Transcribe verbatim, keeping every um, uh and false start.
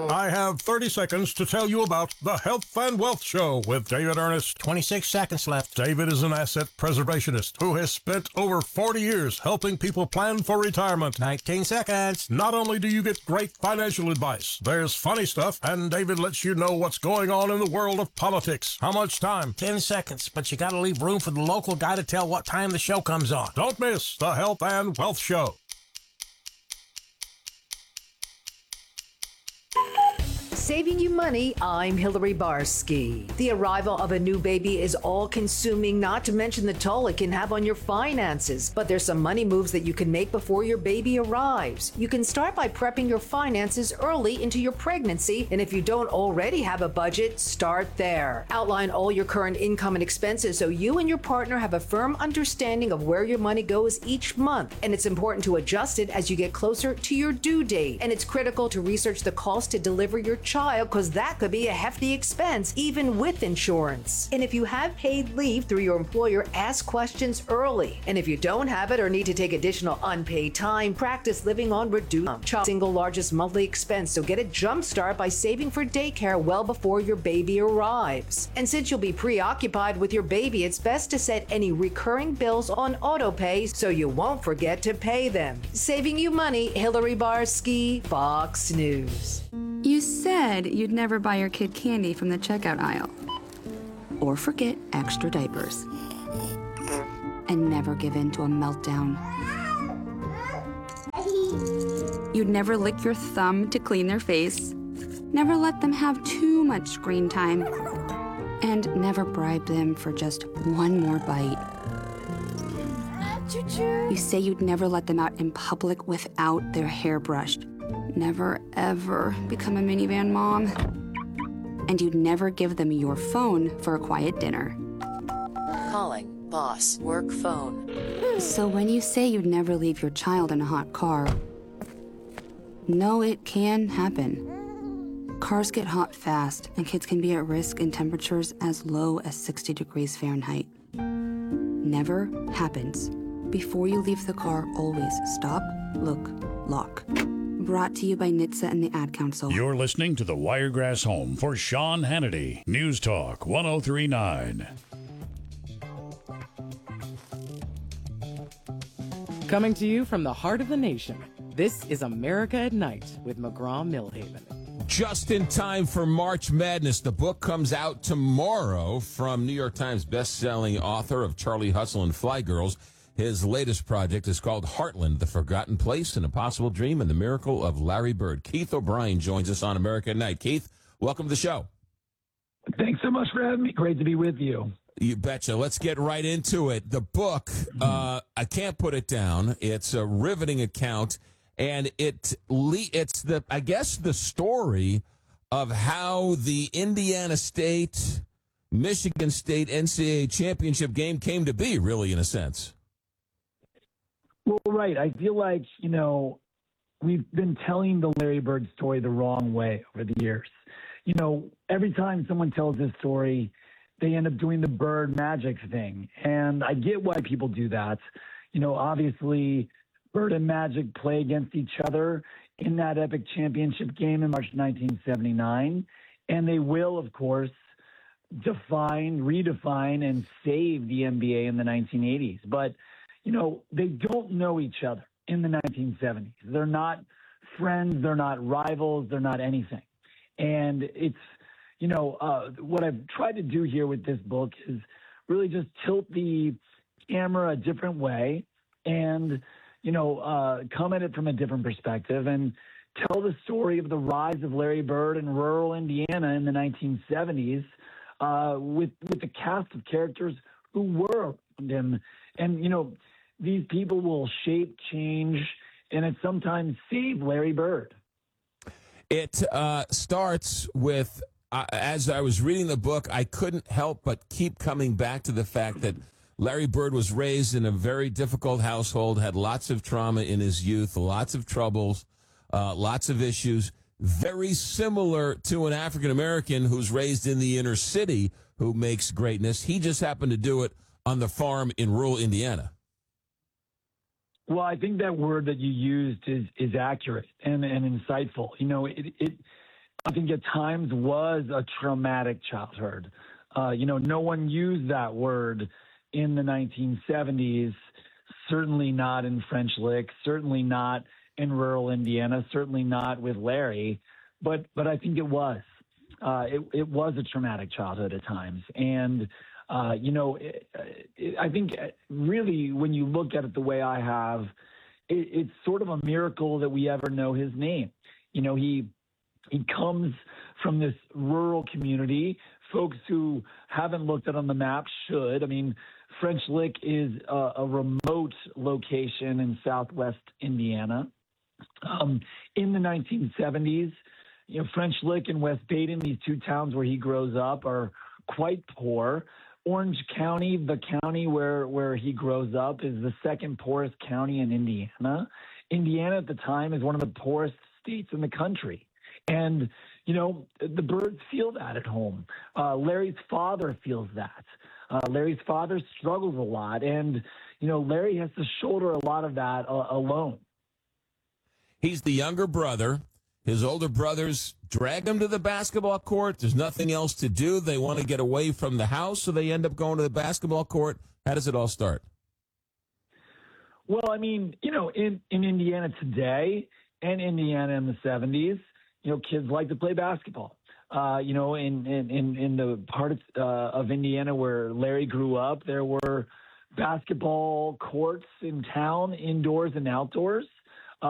I have thirty seconds to tell you about the Health and Wealth Show with David Ernest. twenty-six seconds left. David is an asset preservationist who has spent over forty years helping people plan for retirement. nineteen seconds. Not only do you get great financial advice, there's funny stuff, and David lets you know what's going on in the world of politics. How much time? ten seconds, but you gotta leave room for the local guy to tell what time the show comes on. Don't miss the Health and Wealth Show. Saving you money, I'm Hillary Barsky. The arrival of a new baby is all-consuming, not to mention the toll it can have on your finances. But there's some money moves that you can make before your baby arrives. You can start by prepping your finances early into your pregnancy, and if you don't already have a budget, start there. Outline all your current income and expenses so you and your partner have a firm understanding of where your money goes each month. And it's important to adjust it as you get closer to your due date. And it's critical to research the cost to deliver your child, because that could be a hefty expense, even with insurance. And if you have paid leave through your employer, ask questions early. And if you don't have it or need to take additional unpaid time, practice living on reduced income. Child's single largest monthly expense, so get a jump start by saving for daycare well before your baby arrives. And since you'll be preoccupied with your baby, it's best to set any recurring bills on auto pay so you won't forget to pay them. Saving you money, Hillary Barsky, Fox News. You said you'd never buy your kid candy from the checkout aisle. Or forget extra diapers. And never give in to a meltdown. You'd never lick your thumb to clean their face. Never let them have too much screen time. And never bribe them for just one more bite. You say you'd never let them out in public without their hair brushed. Never, ever become a minivan mom. And you'd never give them your phone for a quiet dinner. Calling boss work phone. So when you say you'd never leave your child in a hot car, no, it can happen. Cars get hot fast, and kids can be at risk in temperatures as low as sixty degrees Fahrenheit. Never happens. Before you leave the car, always stop, look, lock. Brought to you by N H T S A and the Ad Council. You're listening to the Wiregrass Home for Sean Hannity. News Talk one oh three point nine. Coming to you from the heart of the nation, this is America at Night with McGraw-Millhaven. Just in time for March Madness. The book comes out tomorrow from New York Times best-selling author of Charlie Hustle and Fly Girls. His latest project is called Heartland, The Forgotten Place, An Impossible Dream, and the Miracle of Larry Bird. Keith O'Brien joins us on America at Night. Keith, welcome to the show. Thanks so much for having me. Great to be with you. You betcha. Let's get right into it. The book, uh, I can't put it down. It's a riveting account, and it le- it's the I guess the story of how the Indiana State, Michigan State N C double A championship game came to be, really, in a sense. Well, right. I feel like, you know, we've been telling the Larry Bird story the wrong way over the years. You know, every time someone tells this story, they end up doing the Bird magic thing. And I get why people do that. You know, obviously, Bird and Magic play against each other in that epic championship game in March nineteen seventy-nine. And they will, of course, define, redefine, and save the N B A in the nineteen eighties. But you know, they don't know each other in the nineteen seventies. They're not friends. They're not rivals. They're not anything. And it's, you know, uh, what I've tried to do here with this book is really just tilt the camera a different way and, you know, uh, come at it from a different perspective and tell the story of the rise of Larry Bird in rural Indiana in the nineteen seventies uh, with, with the cast of characters who were around him. And, you know, these people will shape, change, and it sometimes save Larry Bird. It uh, starts with, uh, as I was reading the book, I couldn't help but keep coming back to the fact that Larry Bird was raised in a very difficult household, had lots of trauma in his youth, lots of troubles, uh, lots of issues, very similar to an African-American who's raised in the inner city who makes greatness. He just happened to do it on the farm in rural Indiana. Well, I think that word that you used is is accurate and, and insightful. You know, it, it I think at times was a traumatic childhood. Uh, you know, no one used that word in the nineteen seventies, certainly not in French Lick, certainly not in rural Indiana, certainly not with Larry, but but I think it was. Uh, it, it was a traumatic childhood at times. And, uh, you know, it, it, I think really when you look at it the way I have, it, it's sort of a miracle that we ever know his name. You know, he he comes from this rural community. Folks who haven't looked at it on the map should. I mean, French Lick is a, a remote location in southwest Indiana. Um, in the nineteen seventies, you know, French Lick and West Baden, these two towns where he grows up, are quite poor. Orange County, the county where, where he grows up, is the second poorest county in Indiana. Indiana at the time is one of the poorest states in the country. And, you know, the Byrds feel that at home. Uh, Larry's father feels that. Uh, Larry's father struggles a lot. And, you know, Larry has to shoulder a lot of that uh, alone. He's the younger brother. His older brothers drag him to the basketball court. There's nothing else to do. They want to get away from the house, so they end up going to the basketball court. How does it all start? Well, I mean, you know, in, in Indiana today and Indiana in the seventies, you know, kids like to play basketball. Uh, you know, in, in, in the part of, uh, of Indiana where Larry grew up, there were basketball courts in town, indoors and outdoors.